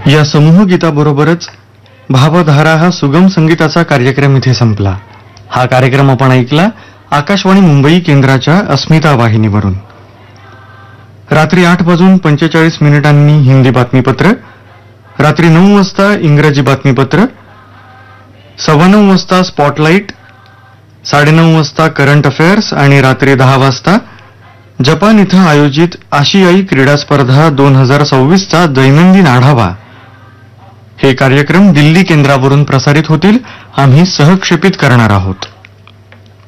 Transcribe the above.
या समूह गीताबरोबरच भावधारा हा सुगम संगीताचा कार्यक्रम इथे संपला. हा कार्यक्रम आपण ऐकला आकाशवाणी मुंबई केंद्राच्या अस्मिता वाहिनीवरून. रात्री 8:45 हिंदी बातमीपत्र, रात्री 9 वाजता इंग्रजी बातमीपत्र, 9:15 वाजता स्पॉटलाईट, 9:30 वाजता करंट अफेअर्स आणि रात्री 10 वाजता जपान इथं आयोजित आशियाई क्रीडा स्पर्धा 2026चा दैनंदिन आढावा. हे कार्यक्रम दिल्ली केंद्रावरून प्रसारित होतील. आम्ही सहक्षेपित करणार आहोत.